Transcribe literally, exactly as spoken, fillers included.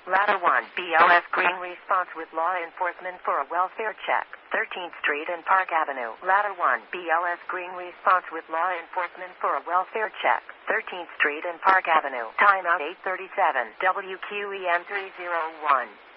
Ladder one, B L S Green response with law enforcement for a welfare check. thirteenth Street and Park Avenue. Ladder one, B L S Green response with law enforcement for a welfare check. thirteenth Street and Park Avenue. Time out eight thirty-seven. W Q E M three oh one.